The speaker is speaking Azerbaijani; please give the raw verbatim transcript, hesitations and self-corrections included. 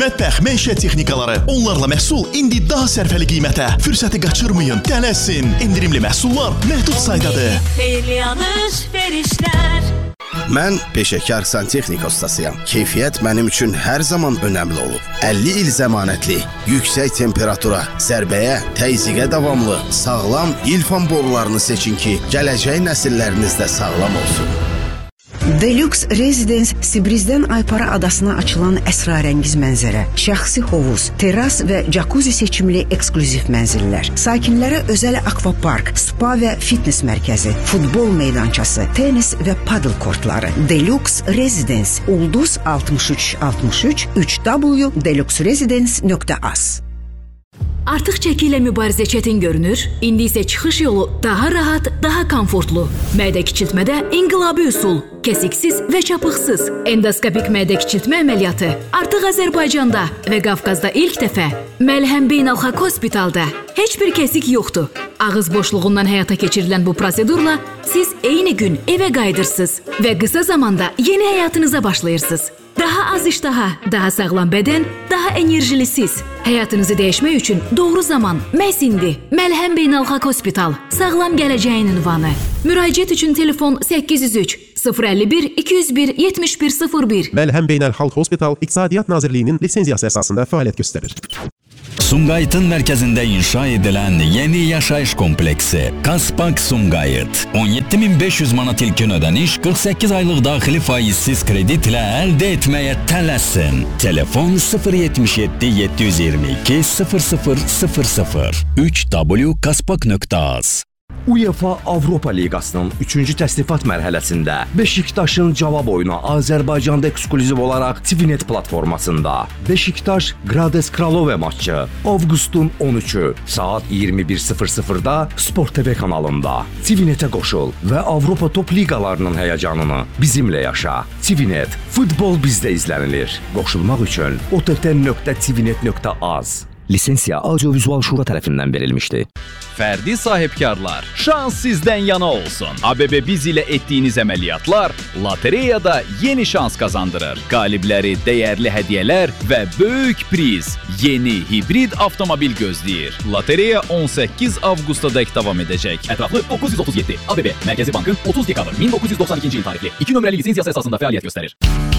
mətbəx, məişət texnikaları. Onlarla məhsul indi daha sərfəli qiymətə. Fürsəti qaçırmayın, tələsin. Endirimli məhsullar məhdud saydadır. Xeyirli alış-verişlər. Mən peşəkar santexnika ustasıyam. Keyfiyyət mənim üçün hər zaman önəmli olub. əlli il zəmanətli, yüksək temperatura, zərbəyə, təzyiqə davamlı, sağlam ilfan borularını seçin ki, gələcək nəsillərinizdə sağlam olsun. Deluxe Residence Sibrizdən Aypara adasına açılan əsrarəngiz mənzərə, şəxsi hovuz, teras və jacuzzi seçimli eksklüziv mənzillər, sakinlərə özəl akvapark, spa və fitness mərkəzi, futbol meydançası, tenis və paddle kortları. Deluxe Residence Ulduz altmış üç altmış üç üç w deluxe residence nöqtə az. Artıq çəki ilə mübarizə çətin görünür, indi isə çıxış yolu daha rahat, daha komfortlu. Mədə kiçiltmədə inqilabi üsul, kəsiksiz və çapıqsız endoskopik mədə kiçiltmə əməliyyatı artıq Azərbaycanda və Qafqazda ilk dəfə Məlhəm Beynəlxalq Hospitalda. Heç bir kəsik yoxdur. Ağız boşluğundan həyata keçirilən bu prosedurla siz eyni gün evə qayıdırsınız və qısa zamanda yeni həyatınıza başlayırsınız. Daha az iştaha, daha sağlam bədən, daha enerjili siz. Həyatınızı dəyişmək üçün doğru zaman məhz indi. Məlhəm Beynəlxalq Hospital, sağlam gələcəyin ünvanı. Müraciət üçün telefon səkkiz yüz üç sıfır əlli bir iki yüz bir yetmiş bir sıfır bir. Məlhəm Beynəlxalq Hospital İqtisadiyyat Nazirliyinin lisenziyası əsasında fəaliyyət göstərir. Sumqayıtın mərkəzində inşa edilən yeni yaşayış kompleksi Kaspak Sumqayıt. on yeddi min beş yüz manat ilkin ödəniş, qırx səkkiz aylıq daxili faizsiz kredit ilə əldə etməyə tələsin. Telefon sıfır yetmiş yeddi yeddi yüz iyirmi iki sıfır sıfır sıfır sıfır üç w kaspak nöqtə az. UEFA Avropa Liqasının üçüncü təsnifat mərhələsində Beşiktaşın cavab oyunu Azərbaycanda eksklüziv olaraq Tivinet platformasında. Beşiktaş Grades Kralove maçı avqustun on üçü saat iyirmi bir sıfır sıfırda Sport T V kanalında. Tivinetə qoşul və Avropa top liqalarının həyəcanını bizimlə yaşa. Tivinet, futbol bizdə izlənilir. Qoşulmaq üçün o t t nöqtə tivinet nöqtə az. Lisensiya Audiovizual Şura tərəfindən verilmişdi. Fərdi sahibkarlar, şans sizdən yana olsun. A B B Biz ilə etdiyiniz əməliyyatlar lotereyada yeni şans qazandırır. Qalibləri dəyərli hədiyyələr və böyük priz. Yeni hibrid avtomobil gözləyir. Lotereya on səkkiz avqustadək davam edəcək. Ətraflı doqquz yüz otuz yeddi. A B B Mərkəzi Bankın otuz dekabr min doqquz yüz doxsan ikinci il tarixli iki nömrəli lisenziyası əsasında fəaliyyət göstərir.